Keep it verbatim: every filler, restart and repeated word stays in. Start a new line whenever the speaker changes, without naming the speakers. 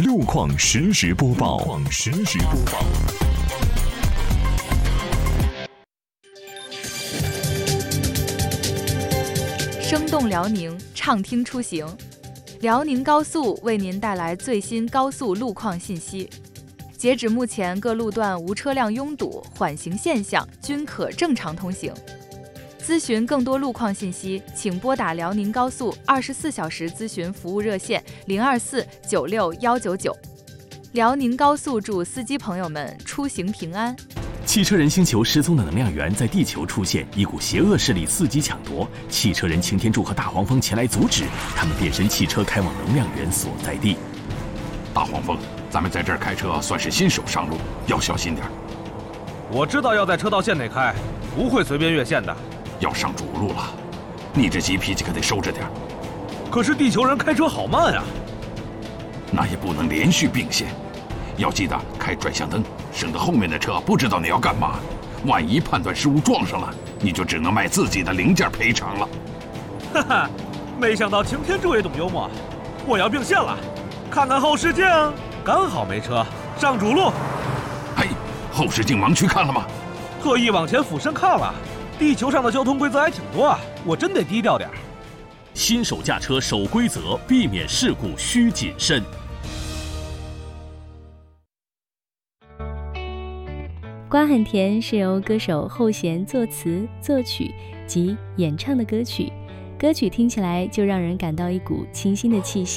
路况实时播报。路况实时播报。
生动辽宁，畅听出行。辽宁高速为您带来最新高速路况信息。截止目前，各路段无车辆拥堵，缓行现象均可正常通行。咨询更多路况信息，请拨打辽宁高速二十四小时咨询服务热线零二四九六幺九九。辽宁高速祝司机朋友们出行平安。
汽车人星球失踪的能量源在地球出现，一股邪恶势力伺机抢夺。汽车人擎天柱和大黄蜂前来阻止，他们变身汽车开往能量源所在地。
大黄蜂，咱们在这儿开车算是新手上路，要小心点。
我知道要在车道线内开，不会随便越线的。
要上主路了，你这急脾气可得收着点。
可是地球人开车好慢啊。
那也不能连续并线，要记得开转向灯，省得后面的车不知道你要干嘛，万一判断失误撞上了，你就只能卖自己的零件赔偿了。
哈哈，没想到擎天柱也懂幽默。我要并线了，看看后视镜，刚好没车，上主路。
嘿，后视镜盲区看了吗？
特意往前俯身看了。地球上的交通规则还挺多啊，我真得低调点。
新手驾车守规则，避免事故需谨慎。
瓜很甜是由歌手后弦作词作曲及演唱的歌曲，歌曲听起来就让人感到一股清新的气息。